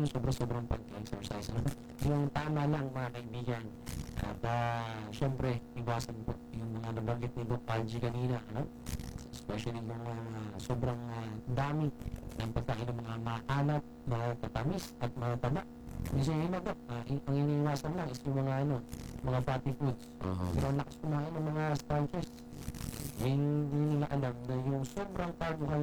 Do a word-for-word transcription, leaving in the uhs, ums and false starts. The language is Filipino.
yung sobra-sobrang pag-exercise. Ano? Yung tama lang, mga kaibigan. At uh, syempre, iwasan po yung mga nabanggit ni Doc Algie kanina. Ano? Especially yung uh, sobrang uh, dami ng pagkain ng mga maalat, mga tatamis at mga taba. Kasi yun na Doc, uh, ang iniiwasan lang is yung mga ano, mga fatty foods. Uh-huh. Pero ang lakas kumain ng mga starches. Eh, hindi nila alam na yung sobrang carbohydrate